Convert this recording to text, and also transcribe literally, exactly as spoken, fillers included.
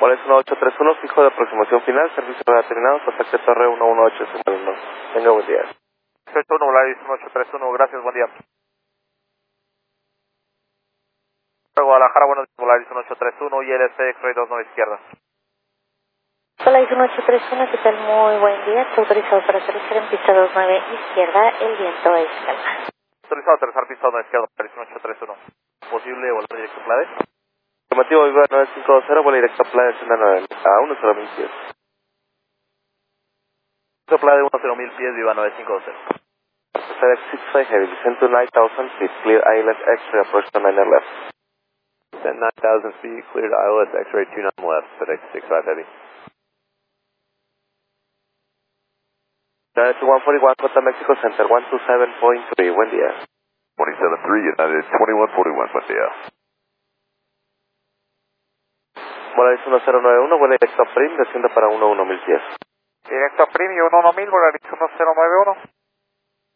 Volaris uno ocho tres uno, fijo de aproximación final, servicio terminado, contacte Torre uno uno ocho, tenga buen día. ocho uno, Volaris uno ocho tres uno, gracias, buen día. Guadalajara, buenos días, Volaris uno ocho tres uno, I L C, X-Ray dos nueve izquierda. Volaris uno ocho tres uno, ¿qué tal? Muy buen día, está autorizado para aterrizar en pista dos nueve izquierda, el viento es calma. Autorizado a aterrizar pista dos nueve izquierda, Volaris uno ocho tres uno. ¿Posible volar directo a Plade? Afirmativo, Viva nueve cinco cero, vuela directo a Playa Senda nueve, a uno cero mil pies. Plade uno cero mil pies, Viva nueve cinco cero. FedEx six five Heavy, descend to nine thousand feet, clear I L S X-ray, approach to nine left. Descend nine thousand feet, cleared I L S X-ray two nine left, FedEx six five Heavy. United to one forty-one, Cota Mexico Center, one two seven point three, buen día. twenty-seven three, United twenty-one forty-one, buen día. Volaris uno cero nueve uno, vuela directo a Prim, desciende para uno uno mil pies. Directo a Prim y uno uno mil, Volaris uno cero nueve uno.